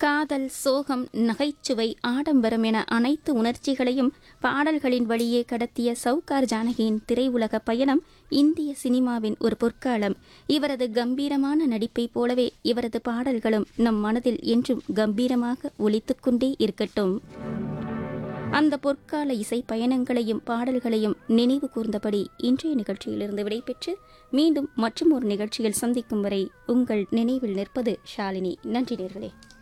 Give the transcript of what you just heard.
காதல், சோகம், நகைச்சுவை, ஆடம்பரம் என அனைத்து உணர்ச்சிகளையும் பாடல்களின் வழியே கடத்திய சவுகார் ஜானகியின் திரையுலக பயணம் இந்திய சினிமாவின் ஒரு பொற்காலம். இவரது கம்பீரமான நடிப்பைப் போலவே இவரது பாடல்களும் நம் மனதில் என்றும் கம்பீரமாக ஒலித்துக்கொண்டே இருக்கட்டும். அந்த பொற்கால இசை பயணங்களையும் பாடல்களையும் நினைவு கூர்ந்தபடி இன்றைய நிகழ்ச்சியிலிருந்து விடைபெற்று மீண்டும் மற்றும் ஒரு நிகழ்ச்சியில் சந்திக்கும் வரை உங்கள் நினைவில் நிற்பது ஷாலினி. நன்றி நேயர்களே.